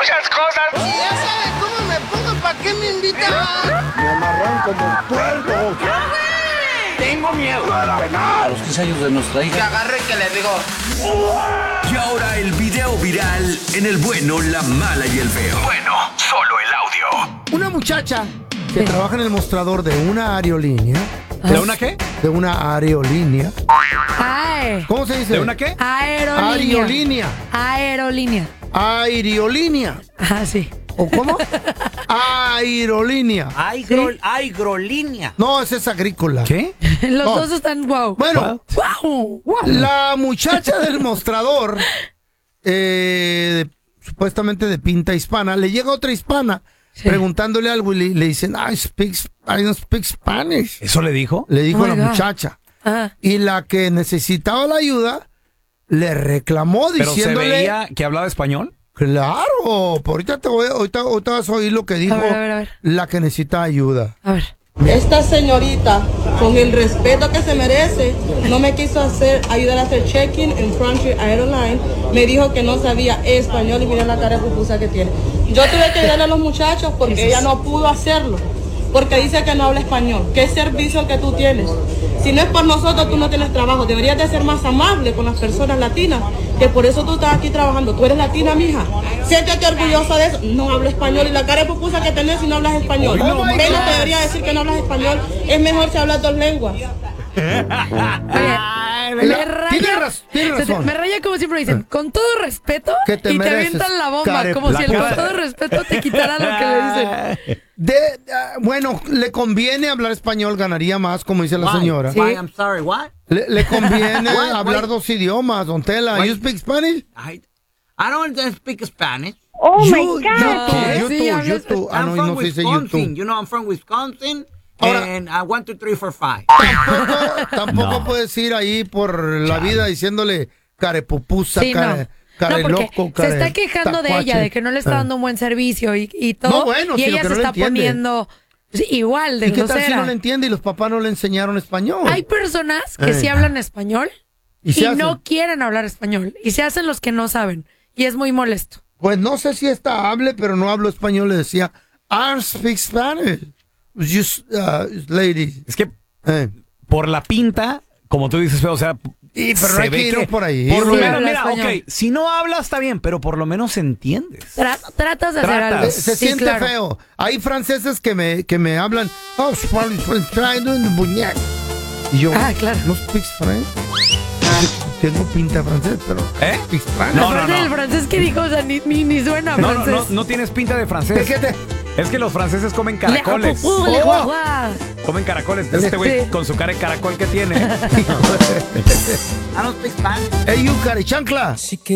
muchas cosas. Ya sabes cómo me pongo, ¿para qué me invitan? Me amarran como puerco. Tengo miedo a la penal. Los 15 años de nuestra hija. Que agarre que le digo. Y ahora el video viral en El Bueno, la Mala y el Feo. Bueno, solo el audio. Una muchacha que trabaja en el mostrador de una aerolínea. ¿De una qué? De una aerolínea. Ay. ¿Cómo se dice? ¿De una qué? Aerolínea. Aerolínea. Aerolínea. Aerolínea. Ah, sí. ¿O cómo? Aerolínea. Agrolínea. No, esa es agrícola. ¿Qué? Los No. dos están wow. Bueno, Wow. la muchacha del mostrador, supuestamente de pinta hispana, le llega otra hispana preguntándole algo y le dicen, I don't speak Spanish. ¿Eso le dijo? Le dijo Oh la my God. muchacha. Ajá. Y la que necesitaba la ayuda le reclamó ¿Pero se diciéndole... veía que hablaba español? Claro, ahorita vas a oír lo que dijo A ver. la que necesita ayuda. A ver. Esta señorita, con el respeto que se merece, no me quiso ayudar a hacer check-in en Frontier Airlines. Me dijo que no sabía español y mira la cara de pupusa que tiene. Yo tuve que ayudarle a los muchachos porque ella no pudo hacerlo. Porque dice que no habla español. ¿Qué servicio que tú tienes? Si no es por nosotros, tú no tienes trabajo. Deberías de ser más amable con las personas latinas, que por eso tú estás aquí trabajando. Tú eres latina, mija. Siéntete orgullosa de eso. No hablo español. Y la cara de pupusa que tenés si no hablas español. Menos te debería decir que no hablas español. Es mejor si hablas dos lenguas. Oye, me raya. Tienes razón. Me raya como siempre dicen, con todo respeto, Que te y te mereces, avientan la bomba, care- como la si el cara. con todo respeto te quitara lo que le dicen. Bueno, le conviene hablar español, ganaría más, como dice la señora. Sí. Why, I'm sorry, what? Le conviene Why? hablar dos idiomas, don Tela. Why? You speak Spanish? I don't speak Spanish. Oh my You God. Sí, hablas- YouTube. Ah, I'm no, from no se dice Wisconsin. YouTube. You know, I'm from Wisconsin. Ahora- And 1, 2, 3, 4, 5. Tampoco puedes ir ahí por la vida diciéndole carepupusa, Sí, no. care No, porque loco, se está quejando de ella, de que no le está dando un buen servicio y todo. No, bueno, y sí, lo ella que se no le está entiende. poniendo igual de ¿Y qué tal si grosera. no le entiende y los papás no le enseñaron español? Hay personas que Ay. sí hablan español ¿Y y se hacen? no quieren hablar español. Y se hacen los que no saben. Y es muy molesto. Pues no sé si esta hable, pero no hablo español. Le decía, I speak Spanish. Just, lady. Es que Eh. por la pinta, como tú dices, Feo, o sea, Y pero se hay ve que irnos por ahí. Por lo Sí, menos, habla mira, español. ok, si no hablas está bien, pero por lo menos entiendes. Tratas de hacer Tratas. algo. Se Sí, siente claro. feo. Hay franceses que me hablan, oh, Spanish, buñac. Y yo, Ah, claro. no speak French. Tengo pinta de francés, pero ¿Eh? speak Spanish. No, Aparte del francés que dijo, o sea, ni suena No, francés. no tienes pinta de francés. Fíjate. Es que los franceses comen Le caracoles. apupú, le guagua. Comen caracoles. Este güey Sí. con su cara de caracol que tiene. I don't speak Spanish. Hey, you, chancla.